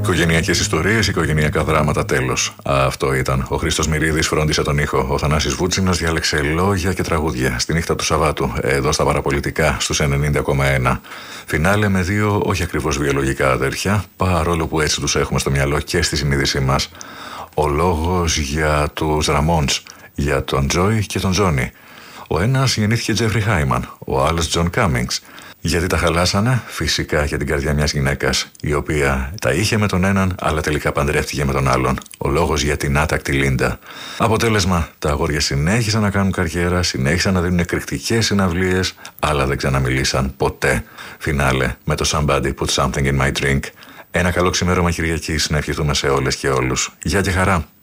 Οικογενειακές ιστορίες, οικογενειακά δράματα, τέλος. Αυτό ήταν. Ο Χρήστος Μυρίδης φρόντισε τον ήχο. Ο Θανάσης Βούτσινος διάλεξε λόγια και τραγούδια στη νύχτα του Σαββάτου, εδώ στα Παραπολιτικά, στους 90,1. Φινάλε με δύο όχι ακριβώς βιολογικά αδέρφια, παρόλο που έτσι τους έχουμε στο μυαλό και στη συνείδησή μας. Ο λόγος για τους Ραμόντς, για τον Τζόι και τον Τζόνι. Ο ένας γεννήθηκε Τζέφρι Χάιμαν, ο άλλος Τζον Κάμινγκς. Γιατί τα χαλάσανε? Φυσικά για την καρδιά μιας γυναίκας, η οποία τα είχε με τον έναν, αλλά τελικά παντρεύτηκε με τον άλλον. Ο λόγος για την άτακτη Λίντα. Αποτέλεσμα, τα αγόρια συνέχισαν να κάνουν καριέρα, συνέχισαν να δίνουν εκρηκτικές συναυλίες, αλλά δεν ξαναμιλήσαν ποτέ. Φινάλε με το Somebody Put Something in My Drink. Ένα καλό ξημέρωμα Κυριακής να ευχηθούμε σε όλες και όλους. Γεια και χαρά!